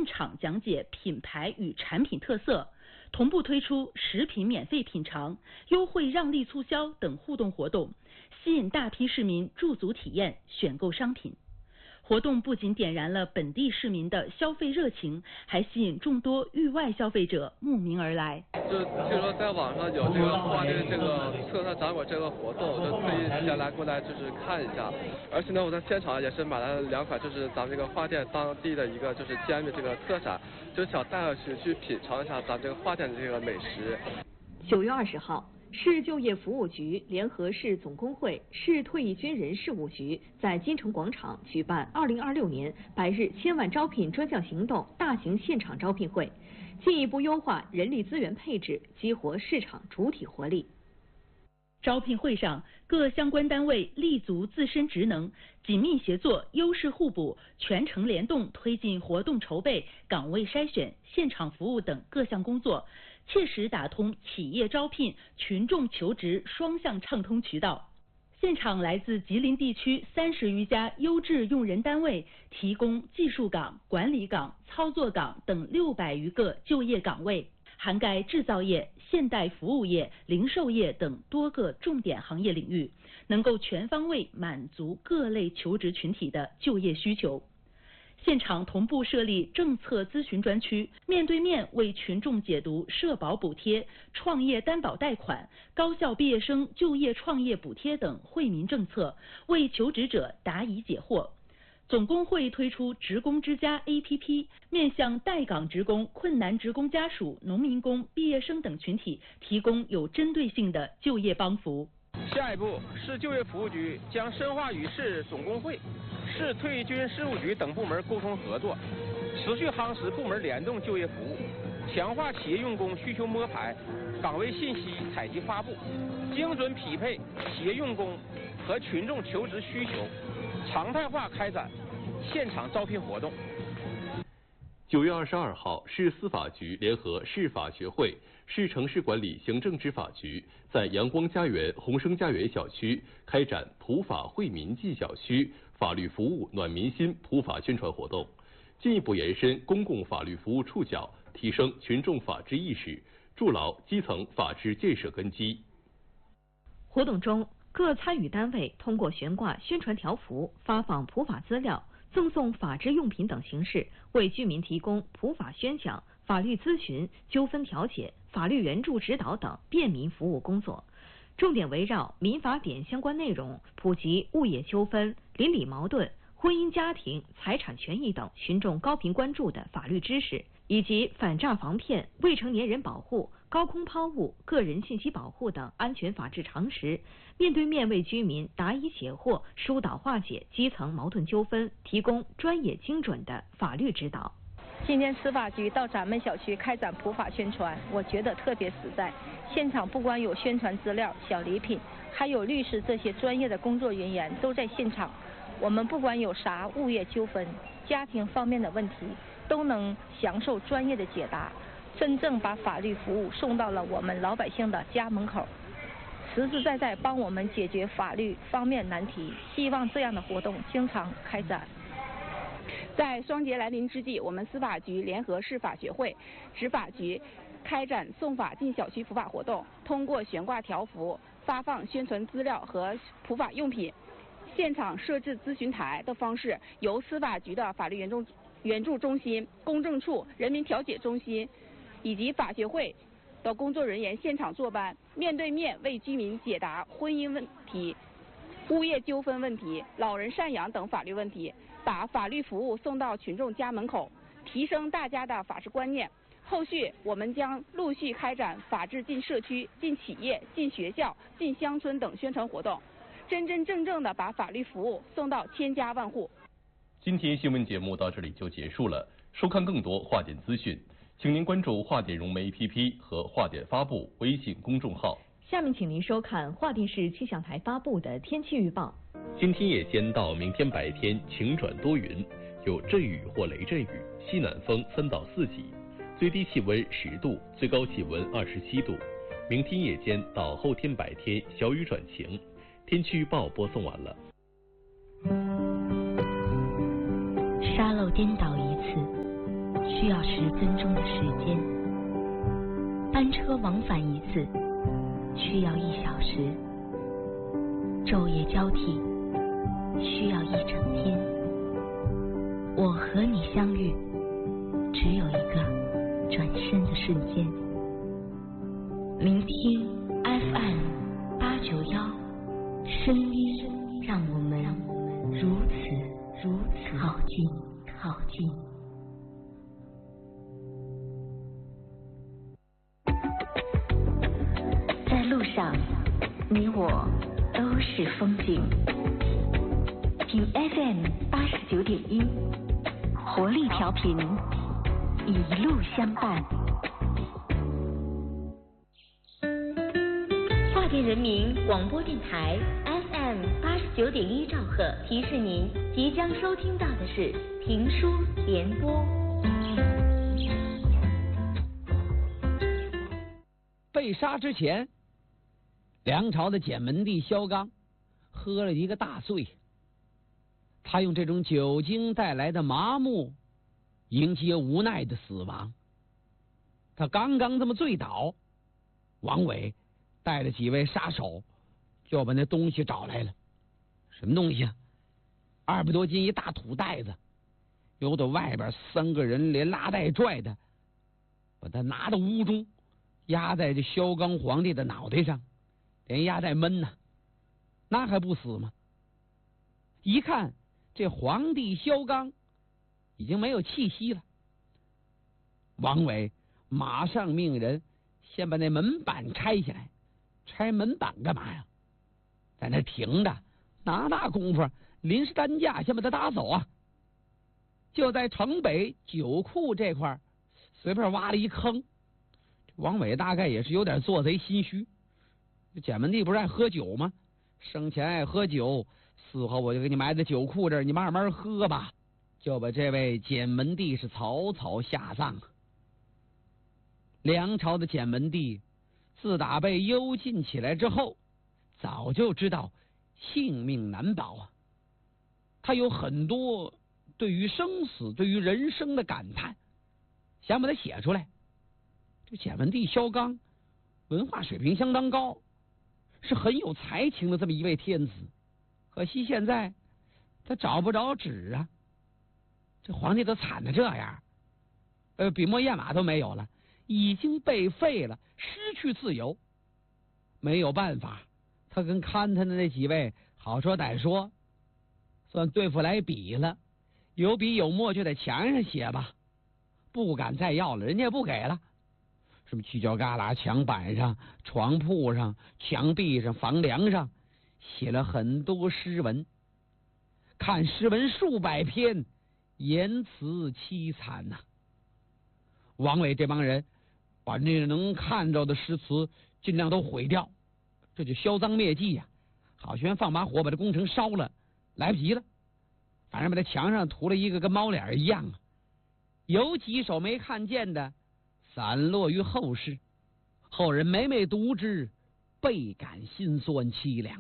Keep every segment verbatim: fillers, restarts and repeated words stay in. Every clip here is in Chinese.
现场讲解品牌与产品特色，同步推出食品免费品尝、优惠让利促销等互动活动，吸引大批市民驻足体验、选购商品。活动不仅点燃了本地市民的消费热情，还吸引众多域外消费者慕名而来。 就听说在网上有这个花店这个特色展馆这个活动，就特意前来过来就是看一下。而且呢，我在现场也是买了两款，就是咱们这个花店当地的一个就是煎饼这个特产，就想带回去去品尝一下咱们这个花店的这个美食。 九月二十号。市就业服务局联合市总工会、市退役军人事务局在金城广场举办二零二六年百日千万招聘专项行动大型现场招聘会，进一步优化人力资源配置，激活市场主体活力。 招聘会上，各相关单位立足自身职能，紧密协作，优势互补，全程联动推进活动筹备、岗位筛选、现场服务等各项工作，切实打通企业招聘、群众求职双向畅通渠道。现场来自吉林地区三十余家优质用人单位，提供技术岗、管理岗、操作岗等六百余个就业岗位，涵盖制造业、现代服务业、零售业等多个重点行业领域，能够全方位满足各类求职群体的就业需求。现场同步设立政策咨询专区，面对面为群众解读社保补贴、创业担保贷款、高校毕业生就业创业补贴等惠民政策，为求职者答疑解惑。总工会推出职工之家 A P P， 面向待岗职工、困难职工家属、农民工、毕业生等群体提供有针对性的就业帮扶。 下一步，市就业服务局将深化与市总工会、市退役军事务局等部门沟通合作，持续夯实部门联动就业服务，强化企业用工需求摸排、岗位信息采集发布，精准匹配企业用工和群众求职需求，常态化开展现场招聘活动。 九月二十二号，市司法局联合市法学会、市城市管理行政执法局在阳光家园、鸿升家园小区开展普法惠民进小区、法律服务暖民心普法宣传活动，进一步延伸公共法律服务触角，提升群众法治意识，筑牢基层法治建设根基。 活动中，各参与单位通过悬挂宣传条幅、发放普法资料、赠送法治用品等形式，为居民提供普法宣讲、法律咨询、纠纷调解、法律援助指导等便民服务工作，重点围绕民法典相关内容，普及物业纠纷、邻里矛盾、婚姻家庭、财产权益等群众高频关注的法律知识，以及反诈防骗、未成年人保护、高空抛物、个人信息保护等安全法治常识，面对面为居民答疑解惑，疏导化解基层矛盾纠纷，提供专业精准的法律指导。 今天司法局到咱们小区开展普法宣传，我觉得特别实在。现场不光有宣传资料、小礼品，还有律师这些专业的工作人员都在现场。我们不管有啥物业纠纷、家庭方面的问题，都能享受专业的解答，真正把法律服务送到了我们老百姓的家门口，实实在在帮我们解决法律方面难题。希望这样的活动经常开展。 在双节来临之际，我们司法局联合市法学会、执法局开展送法进小区普法活动，通过悬挂条幅、发放宣传资料和普法用品，现场设置咨询台的方式，由司法局的法律援助援助中心、公证处、人民调解中心以及法学会的工作人员现场坐班，面对面为居民解答婚姻问题、物业纠纷问题、老人赡养等法律问题，把法律服务送到群众家门口，提升大家的法治观念。后续我们将陆续开展法治进社区、进企业、进学校、进乡村等宣传活动，真真正正的把法律服务送到千家万户。 今天新闻节目到这里就结束了，收看更多话点资讯，请您关注话点融媒 A P P 和话点发布微信公众号。 下面请您收看华电市气象台发布的天气预报。 今天夜间到明天白天晴转多云，有阵雨或雷阵雨，西南风三到四级，最低气温十度，最高气温二十七度。明天夜间到后天白天小雨转晴。天气预报播送完了。 沙漏颠倒一次， 需要十分钟的时间，班车往返一次需要一小时，昼夜交替需要一整天。我和你相遇，只有一个转身的瞬间。聆听 F M 八九幺，声音让我们如此如此靠近靠近。在路上，你我都是风景。听 F M 八十九点一，活力调频，一路相伴。华电人民广播电台 F M 八十九点一兆赫提示您，即将收听到的是评书联播。 被杀之前，梁朝的简文帝萧纲喝了一个大醉。他用这种酒精带来的麻木迎接无奈的死亡。他刚刚这么醉倒，王伟带了几位杀手就把那东西找来了。什么东西啊？二百多斤一大土袋子，由得外边三个人连拉带拽的把他拿到屋中，压在这萧纲皇帝的脑袋上，连压带闷呐，那还不死吗？一看这皇帝萧纲已经没有气息了，王伟马上命人先把那门板拆下来。拆门板干嘛呀？在那停着，哪大功夫临时担架先把他打走啊！就在城北酒库这块随便挖了一坑。王伟大概也是有点做贼心虚，简文帝不是爱喝酒吗？生前爱喝酒，死后我就给你埋在酒库这儿，你慢慢喝吧。就把这位简文帝是草草下葬。梁朝的简文帝自打被幽禁起来之后，早就知道性命难保啊。他有很多对于生死、对于人生的感叹，想把它写出来。这简文帝萧纲文化水平相当高，是很有才情的这么一位天子。可惜现在他找不着纸啊，这皇帝都惨的这样，呃，笔墨砚码都没有了，已经被废了，失去自由。没有办法，他跟看他的那几位好说歹说，算对付来笔了，有笔有墨就在墙上写吧，不敢再要了，人家也不给了。什么犄角旮旯、墙板上、床铺上、墙壁上、房梁上写了很多诗文，看诗文数百篇，言辞凄惨呐、啊。王伟这帮人把那能看着的诗词尽量都毁掉，这就销赃灭迹呀、啊！好悬放把火把这工程烧了，来不及了。反正把这墙上涂了一个跟猫脸一样啊，有几首没看见的散落于后世，后人每每读之，倍感心酸凄凉。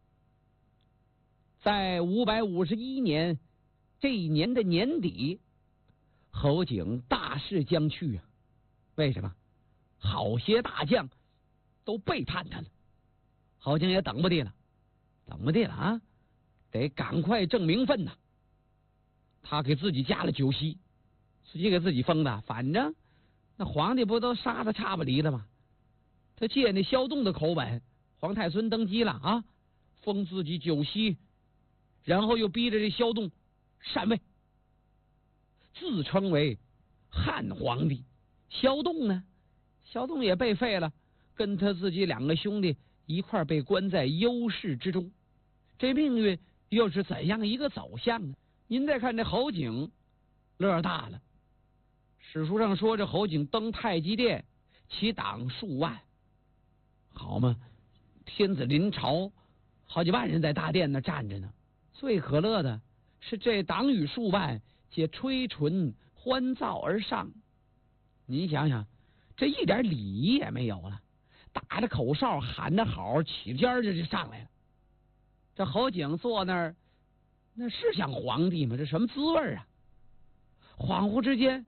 在五百五十一年这一年的年底，侯景大势将去啊！为什么？好些大将都背叛他了，侯景也等不地了，等不地了啊！得赶快挣名分呐！他给自己加了酒席，自己给自己封的，反正那皇帝不都杀的差不离了吗？他借那萧栋的口吻，皇太孙登基了啊，封自己酒席，然后又逼着这萧栋禅位，自称为汉皇帝。萧栋呢，萧栋也被废了，跟他自己两个兄弟一块被关在幽室之中。这命运又是怎样一个走向呢？您再看这侯景，乐大了。史书上说，这侯景登太极殿，其党数万，好嘛，天子临朝，好几万人在大殿那站着呢。最可乐的是这党羽数万，皆吹唇欢噪而上。您想想，这一点礼仪也没有了，打着口哨喊着好，起尖儿就上来了。这侯景坐那儿，那是像皇帝吗？这什么滋味啊？恍惚之间，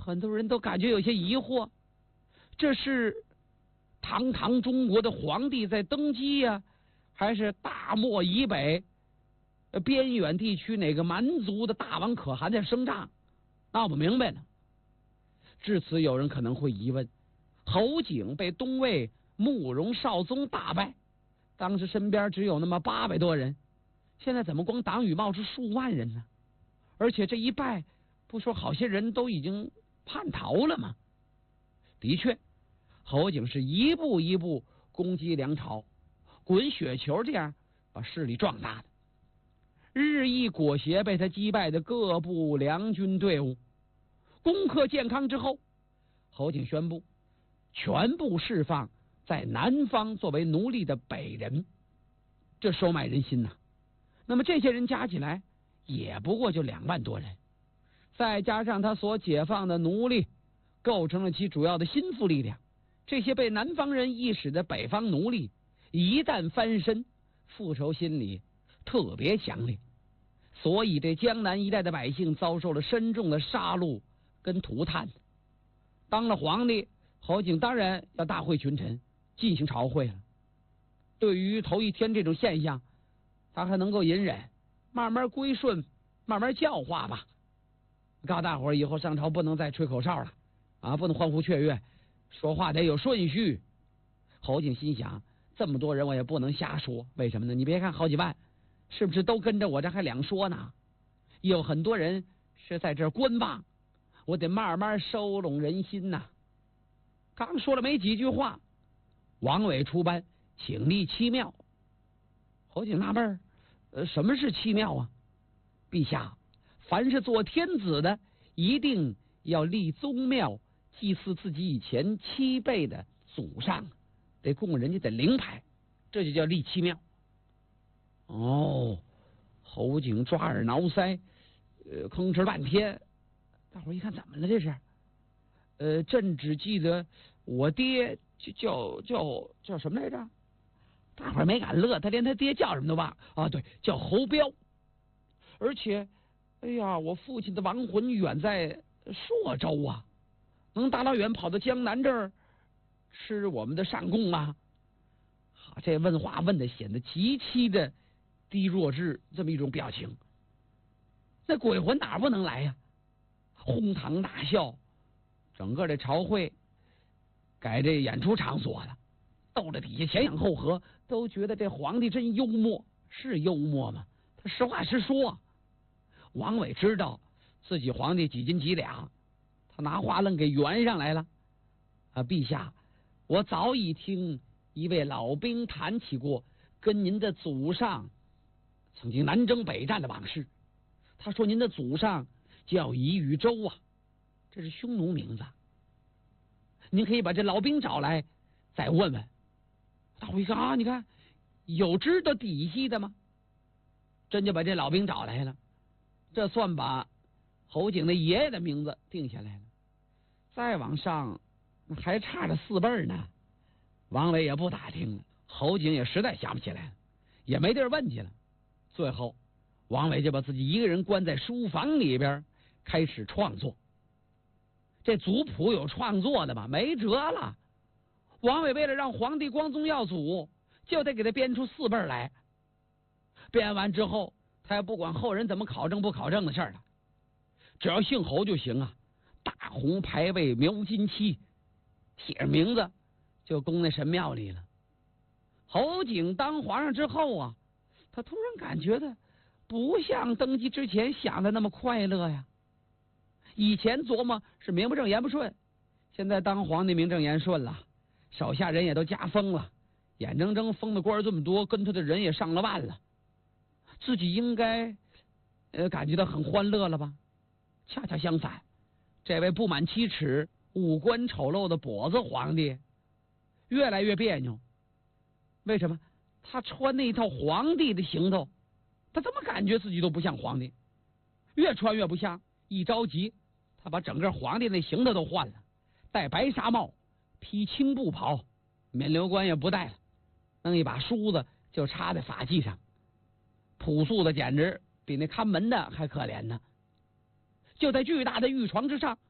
很多人都感觉有些疑惑，这是堂堂中国的皇帝在登基呀、啊，还是大漠以北边远地区哪个蛮族的大王可汗在升帐？闹不明白呢。至此，有人可能会疑问：侯景被东魏慕容绍宗打败，当时身边只有那么八百多人，现在怎么光党羽冒出数万人呢？而且这一败，不说好些人都已经叛逃了吗？的确，侯景是一步一步攻击梁朝，滚雪球这样把势力壮大的。日益裹挟被他击败的各部梁军队伍，攻克建康之后，侯景宣布全部释放在南方作为奴隶的北人，这收买人心呐、啊。那么这些人加起来也不过就两万多人，再加上他所解放的奴隶，构成了其主要的心腹力量。这些被南方人意使的北方奴隶，一旦翻身，复仇心理特别强烈，所以这江南一带的百姓遭受了深重的杀戮跟涂炭。当了皇帝，侯景当然要大会群臣，进行朝会了。对于头一天这种现象，他还能够隐忍，慢慢归顺，慢慢教化吧。告诉大伙儿，以后上朝不能再吹口哨了啊，不能欢呼雀跃，说话得有顺序。侯景心想，这么多人我也不能瞎说，为什么呢？你别看好几万，是不是都跟着我这还两说呢？有很多人是在这儿观望，我得慢慢收拢人心呐。刚说了没几句话，王伟出班请立七庙。侯景纳闷儿，呃，什么是七庙啊？陛下，凡是做天子的，一定要立宗庙，祭祀自己以前七辈的祖上，得供人家的灵牌，这就叫立七庙。哦，侯景抓耳挠腮，呃，吭哧半天。大伙儿一看，怎么了这是？呃，朕只记得我爹就叫叫叫什么来着？大伙儿没敢乐，他连他爹叫什么都忘啊！对，叫侯彪。而且，哎呀，我父亲的亡魂远在朔州啊，能大老远跑到江南这儿吃我们的上贡啊！好，这问话问的显得极其的低弱智，这么一种表情。那鬼魂哪不能来呀、啊？哄堂大笑，整个这朝会改这演出场所了，逗着底下前仰后合，都觉得这皇帝真幽默。是幽默吗？他实话实说。王伟知道自己皇帝几斤几两，他拿话愣给圆上来了。啊，陛下，我早已听一位老兵谈起过跟您的祖上曾经南征北战的往事。他说您的祖上叫宜禹州啊，这是匈奴名字。您可以把这老兵找来再问问。大伙一看啊，你看有知道底细的吗？真就把这老兵找来了，这算把侯景的爷爷的名字定下来了。再往上还差着四辈呢，王伟也不打听了，侯景也实在想不起来了，也没地儿问去了。最后王伟就把自己一个人关在书房里边，开始创作。这族谱有创作的嘛，没辙了。王伟为了让皇帝光宗耀祖，就得给他编出四辈来。编完之后，他也不管后人怎么考证不考证的事儿了，只要姓侯就行啊。大红牌位描金漆，写着名字就供那神庙里了。侯景当皇上之后啊，他突然感觉的不像登基之前想的那么快乐呀。以前琢磨是名不正言不顺，现在当皇帝名正言顺了，手下人也都加封了，眼睁睁封的官这么多，跟他的人也上了万了，自己应该呃感觉到很欢乐了吧？恰恰相反，这位不满七尺、五官丑陋的跛子皇帝越来越别扭。为什么？他穿那一套皇帝的行头，他怎么感觉自己都不像皇帝？越穿越不像。一着急，他把整个皇帝那行头都换了，戴白纱帽，披青布袍，冕旒冠也不戴了，弄一把梳子就插在发髻上，朴素的简直比那看门的还可怜呢。就在巨大的玉床之上，